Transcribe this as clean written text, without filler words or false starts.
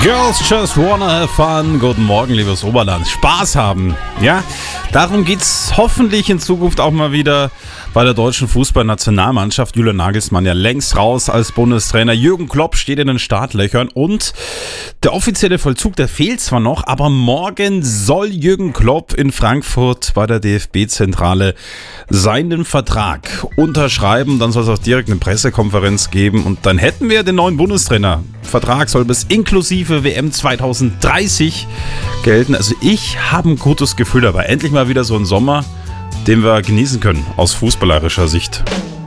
Girls just wanna have fun. Guten Morgen, liebes Oberland. Spaß haben. Ja, darum geht's hoffentlich in Zukunft auch mal wieder bei der deutschen Fußballnationalmannschaft. Julian Nagelsmann ja längst raus als Bundestrainer. Jürgen Klopp steht in den Startlöchern und der offizielle Vollzug, der fehlt zwar noch, aber morgen soll Jürgen Klopp in Frankfurt bei der DFB-Zentrale seinen Vertrag unterschreiben. Dann soll es auch direkt eine Pressekonferenz geben und dann hätten wir den neuen Bundestrainer. Vertrag soll bis inklusive WM 2030 gelten. Also ich habe ein gutes Gefühl dabei. Endlich mal wieder so ein Sommer, den wir genießen können aus fußballerischer Sicht.